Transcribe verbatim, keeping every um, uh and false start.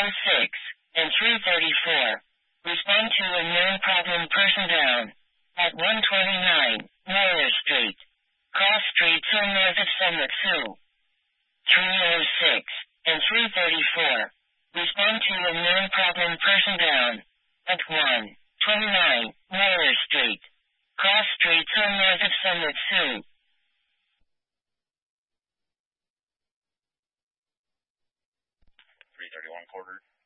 oh six and three thirty-four. Respond to a known problem person down at one twenty-nine Moore Street. Cross Street so north of Summit Sioux. three oh six and three thirty-four. Respond to a known problem person down at one twenty-nine Moore Street. Cross Street so north of Summit Sioux. three thirty-one quarter.